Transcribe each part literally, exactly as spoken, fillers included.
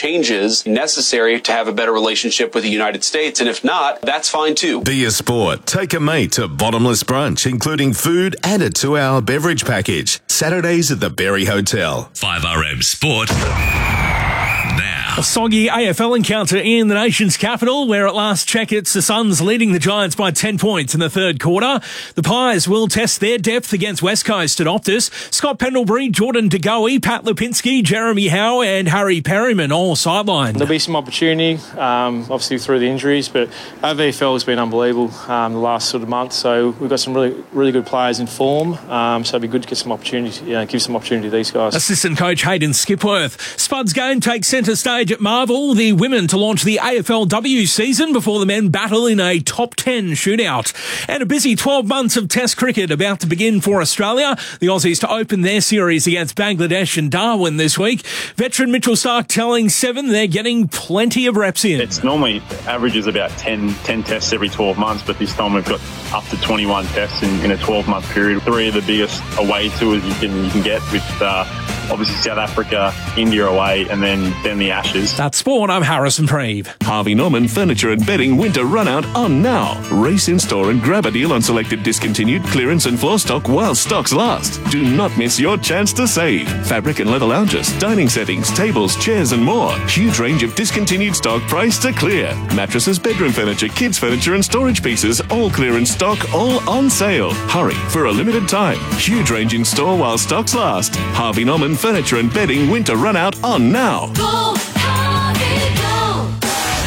changes necessary to have a better relationship with the United States. And if not, that's fine too. Be a Sport. Take a mate to Bottomless Brunch, including food and a two-hour beverage package. Saturdays at the Berry Hotel. five R M Sport. Now. A soggy A F L encounter in the nation's capital, where at last check it's the Suns leading the Giants by ten points in the third quarter. The Pies will test their depth against West Coast at Optus. Scott Pendlebury, Jordan De Goey, Pat Lipinski, Jeremy Howe and Harry Perryman all sidelined. There'll be some opportunity, um, obviously through the injuries, but our V F L has been unbelievable um, the last sort of month, so we've got some really really good players in form, um, so it'd be good to get some opportunity, you know, give some opportunity to these guys. Assistant coach Hayden Skipworth. Spuds game takes centre stage at Marvel. The women to launch the A F L W season before the men battle in a top ten shootout. And a busy twelve months of Test cricket about to begin for Australia. The Aussies to open their series against Bangladesh and Darwin this week. Veteran Mitchell Starc telling Seven they're getting plenty of reps in. It's normally averages about ten, ten tests every twelve months, but this time we've got up to twenty-one tests in, in a twelve-month period. Three of the biggest away tours you can you can get with uh, obviously South Africa, India away, and then, then the Ashes. That's sport. I'm Harrison Preeve. Harvey Norman Furniture and Bedding Winter Run Out on now. Race in store and grab a deal on selected discontinued clearance and floor stock while stocks last. Do not miss your chance to save. Fabric and leather lounges, dining settings, tables, chairs and more. Huge range of discontinued stock priced to clear. Mattresses, bedroom furniture, kids furniture and storage pieces, all clearance stock, all on sale. Hurry for a limited time. Huge range in store while stocks last. Harvey Norman Furniture and Bedding Winter Run Out on now. Go, Harvey, go.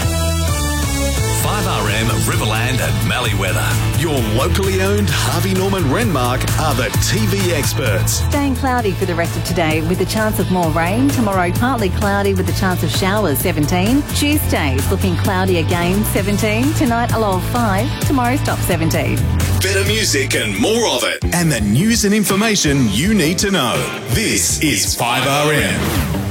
five R M, Riverland and Malleeweather. Your locally owned Harvey Norman Renmark are the T V experts. Staying cloudy for the rest of today with a chance of more rain. Tomorrow partly cloudy with a chance of showers, seventeen. Tuesday's looking cloudy again, seventeen. Tonight a low of five. Tomorrow's top seventeen. Better music and more of it. And the news and information you need to know. This is five R M.